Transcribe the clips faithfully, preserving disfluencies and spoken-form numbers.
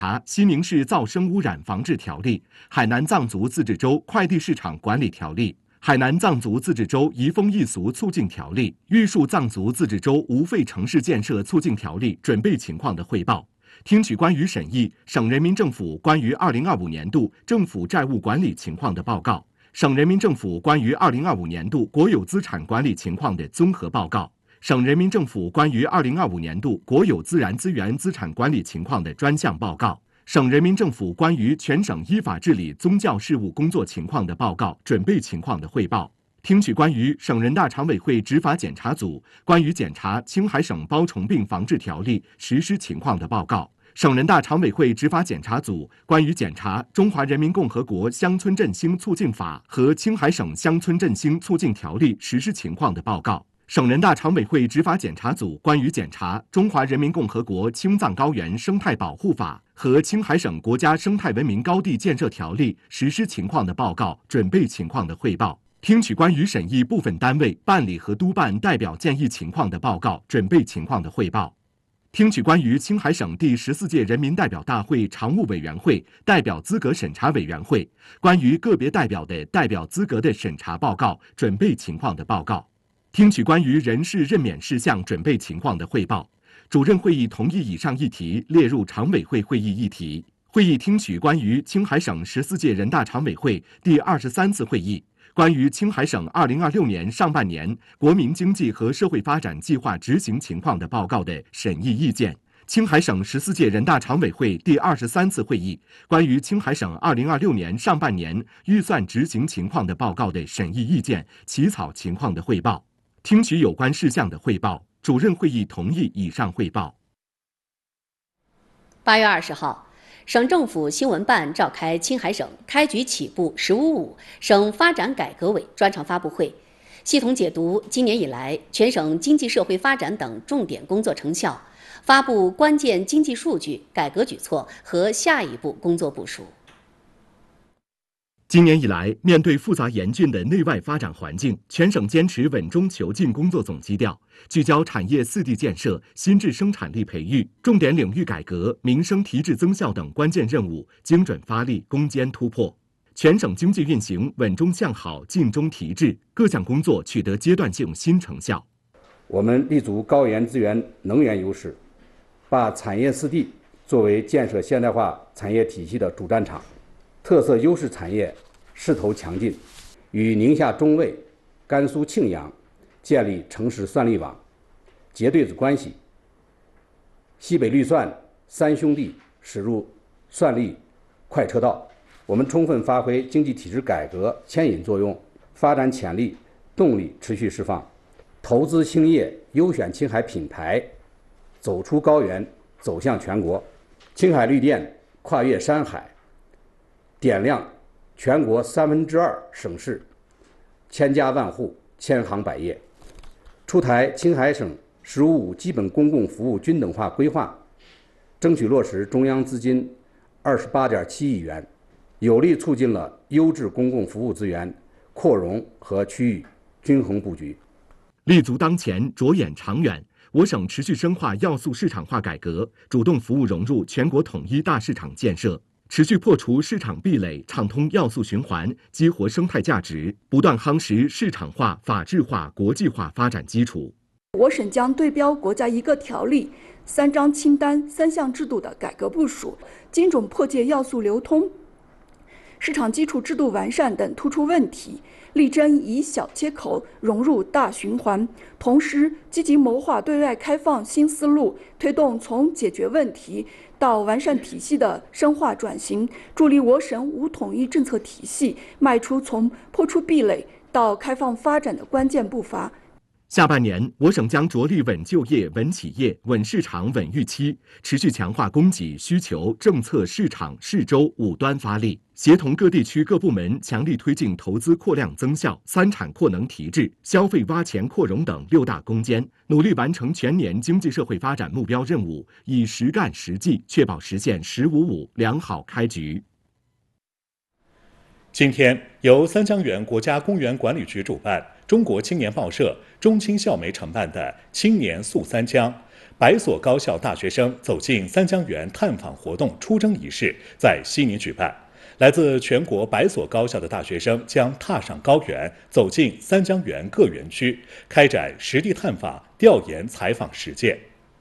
查西宁市噪声污染防治条例、海南藏族自治州快递市场管理条例、海南藏族自治州移风易俗促进条例、玉树藏族自治州无废城市建设促进条例准备情况的汇报，听取关于审议省人民政府关于二零二五年度政府债务管理情况的报告、省人民政府关于二零二五年度国有资产管理情况的综合报告、省人民政府关于二零二五年度国有自然资源资产管理情况的专项报告、省人民政府关于全省依法治理宗教事务工作情况的报告准备情况的汇报，听取关于省人大常委会执法检查组关于检查青海省包虫病防治条例实施情况的报告，省人大常委会执法检查组关于检查中华人民共和国乡村振兴促进法和青海省乡村振兴促进条例实施情况的报告，省人大常委会执法检查组关于检查中华人民共和国青藏高原生态保护法和青海省国家生态文明高地建设条例实施情况的报告准备情况的汇报，听取关于审议部分单位办理和督办代表建议情况的报告准备情况的汇报，听取关于青海省第十四届人民代表大会常务委员会代表资格审查委员会关于个别代表的代表资格的审查报告准备情况的报告，听取关于人事任免事项准备情况的汇报，主任会议同意以上议题列入常委会会议议题。会议听取关于青海省十四届人大常委会第二十三次会议关于青海省二零二六年上半年国民经济和社会发展计划执行情况的报告的审议意见，青海省十四届人大常委会第二十三次会议关于青海省二零二六年上半年预算执行情况的报告的审议意见起草情况的汇报，听取有关事项的汇报，主任会议同意以上汇报。 八月二十号，省政府新闻办召开青海省开局起步“十五五”省发展改革委专场发布会，系统解读今年以来全省经济社会发展等重点工作成效，发布关键经济数据、改革举措和下一步工作部署。 今年以来，面对复杂严峻的内外发展环境，全省坚持稳中求进工作总基调，聚焦产业四地建设、新质生产力培育、重点领域改革、民生提质增效等关键任务，精准发力，攻坚突破。全省经济运行稳中向好、进中提质，各项工作取得阶段性新成效。 我们立足高原资源能源优势，把产业四地作为建设现代化产业体系的主战场，特色优势产业势头强劲，与宁夏中卫、甘肃庆阳建立城市算力网、结对子关系。西北绿算三兄弟驶入算力快车道，我们充分发挥经济体制改革牵引作用，发展潜力动力持续释放，投资兴业优选青海品牌，走出高原，走向全国。青海绿电跨越山海，点亮全国三分之二省市，千家万户，千行百业。出台青海省“十五五”基本公共服务均等化规划，争取落实中央资金二十八点七亿元，有力促进了优质公共服务资源扩容和区域均衡布局。 立足当前，着眼长远，我省持续深化要素市场化改革，主动服务融入全国统一大市场建设，持续破除市场壁垒，畅通要素循环，激活生态价值，不断夯实市场化、法治化、国际化发展基础。 我省将对标国家一个条例、三张清单、三项制度的改革部署，精准破解要素流通、市场基础制度完善等突出问题，力争以小切口融入大循环，同时积极谋划对外开放新思路，推动从解决问题到完善体系的深化转型，助力我省五统一政策体系迈出从破除壁垒到开放发展的关键步伐。 下半年，我省将着力稳就业、稳企业、稳市场、稳预期，持续强化供给、需求、政策、市场、市周五端发力，协同各地区各部门强力推进投资扩量增效、三产扩能提质、消费挖潜扩容等六大攻坚，努力完成全年经济社会发展目标任务，以实干实际确保实现“十五五”良好开局。 今天，由三江源国家公园管理局主办，中国青年报社、中青校媒承办的“青年溯三江”， 百所高校大学生走进三江源探访活动出征仪式在西宁举办。来自全国百所高校的大学生将踏上高原，走进三江源各园区，开展实地探访、调研采访实践。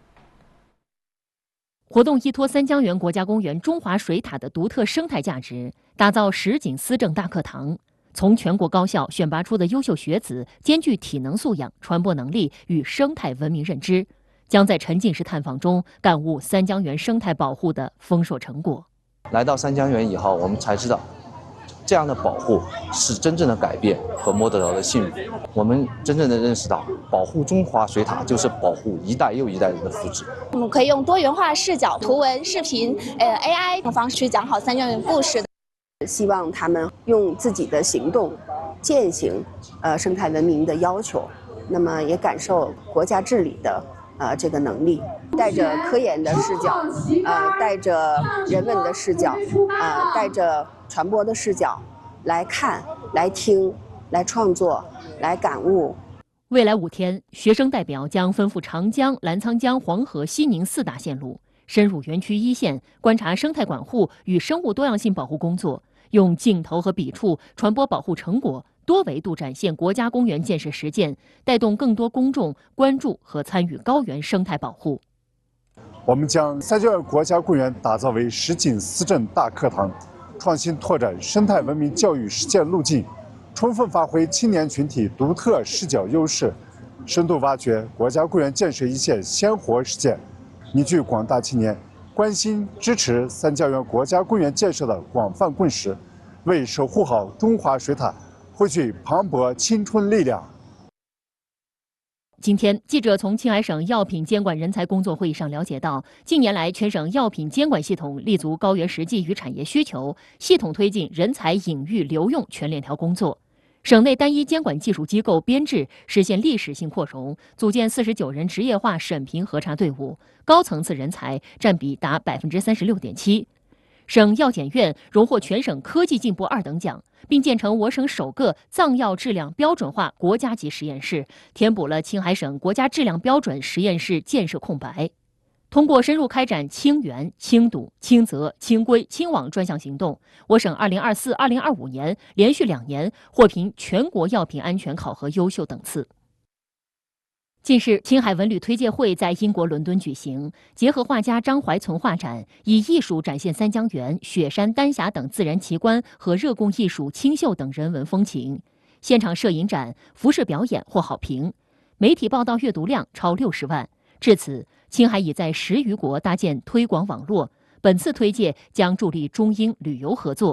活动依托三江源国家公园中华水塔的独特生态价值，打造实景思政大课堂。从全国高校选拔出的优秀学子，兼具体能素养、传播能力与生态文明认知，将在沉浸式探访中感悟三江源生态保护的丰硕成果。 来到三江源以后，我们才知道，这样的保护是真正的改变和摸得着的幸福。我们真正的认识到，保护中华水塔就是保护一代又一代人的福祉。 我们可以用多元化视角、图文、视频、呃 A I 的方式去讲好三江源故事。 希望他们用自己的行动践行呃生态文明的要求，那么也感受国家治理的呃这个能力，带着科研的视角，呃带着人文的视角，呃带着传播的视角来看、来听、来创作、来感悟。 未来五天，学生代表将奔赴长江、澜沧江、黄河、西宁四大线路，深入园区一线，观察生态管护与生物多样性保护工作，用镜头和笔触传播保护成果，多维度展现国家公园建设实践，带动更多公众关注和参与高原生态保护。 我们将三江源国家公园打造为实景思政大课堂，创新拓展生态文明教育实践路径，充分发挥青年群体独特视角优势，深度挖掘国家公园建设一线鲜活实践，凝聚广大青年关心支持三江源国家公园建设的广泛共识，为守护好中华水塔汇聚磅礴青春力量。 今天，记者从青海省药品监管人才工作会议上了解到，近年来全省药品监管系统立足高原实际与产业需求，系统推进人才引育留用全链条工作。省内单一监管技术机构编制实现历史性扩容，组建四十九人职业化审评核查队伍，高层次人才占比达百分之三十六点七。省药检院荣获全省科技进步二等奖，并建成我省首个藏药质量标准化国家级实验室，填补了青海省国家质量标准实验室建设空白。通过深入开展清源、清堵、清泽、清规、清网专项行动，我省二零二四、二零二五年连续两年获评全国药品安全考核优秀等次。近日，青海文旅推介会在英国伦敦举行，结合画家张怀存画展，以艺术展现三江源、雪山、丹霞等自然奇观和热贡艺术、清秀等人文风情。现场摄影展、服饰表演获好评，媒体报道阅读量超六十万。至此，青海已在十余国搭建推广网络。本次推介将助力中英旅游合作。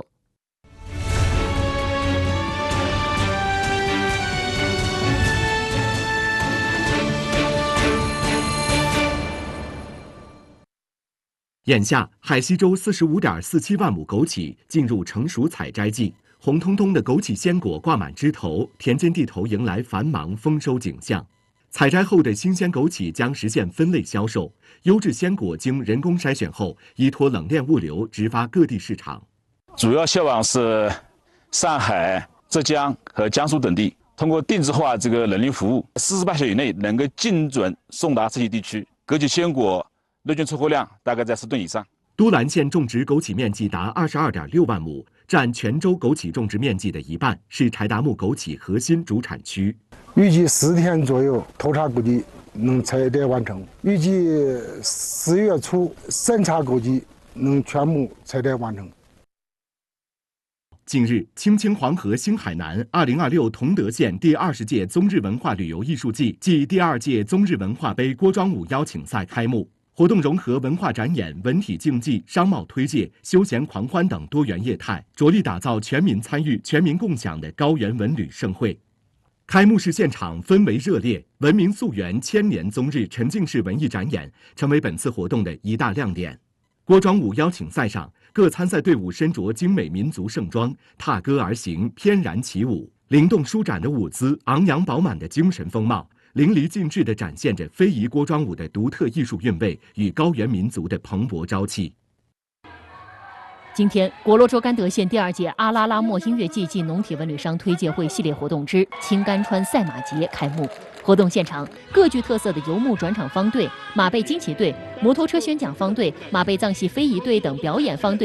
眼下，海西州四十五点四七万亩枸杞进入成熟采摘季，红彤彤的枸杞鲜果挂满枝头，田间地头迎来繁忙丰收景象。采摘后的新鲜枸杞将实现分类销售，优质鲜果经人工筛选后，依托冷链物流直发各地市场。 主要销往是上海、浙江和江苏等地，通过定制化这个人力服务，四十八小时以内能够精准送达这些地区。枸杞鲜果日均出货量大概在十吨以上。 都兰县种植枸杞面积达二十二点六万亩，占全州枸杞种植面积的一半，是柴达木枸杞核心主产区。 预计十天左右脱茬枸杞能采摘完成，预计十月初审查枸杞能全部采摘完成。 近日，青青黄河星海南二零二六同德县第二十届中日文化旅游艺术季暨第二届中日文化杯锅庄舞邀请赛开幕。活动融合文化展演、文体竞技、商贸推介、休闲狂欢等多元业态，着力打造全民参与、全民共享的高原文旅盛会。开幕式现场氛围热烈，文明溯源千年中日沉浸式文艺展演成为本次活动的一大亮点。锅庄舞邀请赛上，各参赛队伍身着精美民族盛装，踏歌而行，翩然起舞，灵动舒展的舞姿，昂扬饱满的精神风貌，淋漓尽致地展现着非遗锅庄舞的独特艺术韵味与高原民族的蓬勃朝气。 今天，果洛州甘德县第二届阿拉拉莫音乐季暨农体文旅商推介会系列活动之青甘川赛马节开幕。活动现场，各具特色的游牧转场方队、马背惊奇队、摩托车宣讲方队、马背藏戏非遗队等表演方队。